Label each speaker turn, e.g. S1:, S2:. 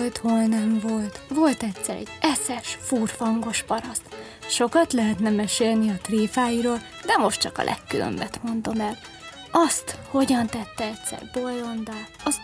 S1: volt, hol nem volt. Volt egyszer egy eszes, furfangos paraszt. Sokat lehetne mesélni a tréfáiról, de most csak a legkülönbet mondom el. Azt, hogyan tette egyszer bolondá, az